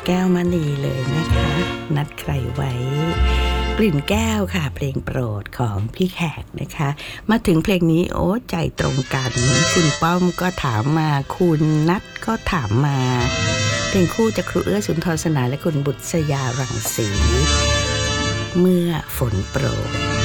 แก้วมณีเลยนะคะนัดใครไว้กลิ่นแก้วค่ะเพลงโปรดของพี่แขกนะคะมาถึงเพลงนี้โอ้ใจตรงกันคุณป้อมก็ถามมาคุณนัดก็ถามมาเพลงคู่จากครูเอื้อสุนทรสนานและคุณบุษยารังสีเมื่อฝนโปรย